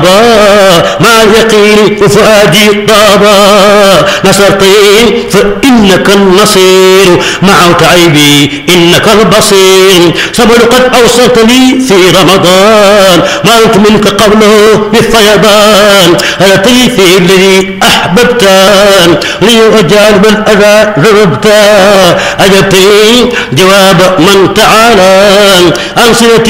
مع اليقين وفؤادي طابا. نصرتني فإنك النصير، مع تعيبي إنك البصير. صبر قد أوصلتني في رمضان، ما أنت منك قبله بالفيضان. أتي في الذي أحببتان، ليؤجال بالأذى ضربتا. أجبتني جواب من تعالى عن صلة